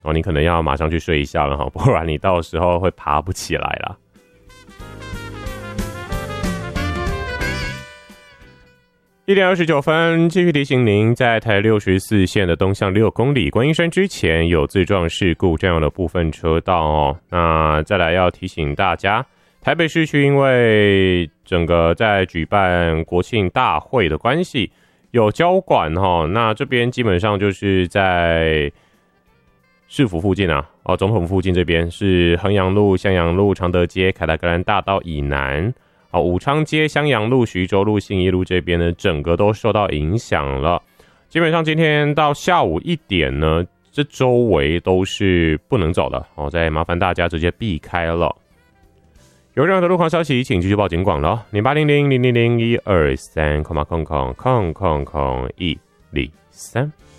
哦，你可能要马上去睡一下了哈，不然你到时候会爬不起来啦。1点29分，继续提醒您，在台64线的东向6公里观音山之前有自撞事故占用的部分车道哦。那再来要提醒大家，台北市区因为整个在举办国庆大会的关系，有交管哦。那这边基本上就是在市府附近啊，总统附近这边是衡阳路、向阳路、常德街、凯达格兰大道以南。武昌街、襄阳路、徐州路、信义路这边呢，整个都受到影响了。基本上今天到下午1点呢，这周围都是不能走的再麻烦大家直接避开了。有任何的路况消息，请继续报警广了0800000123，空103。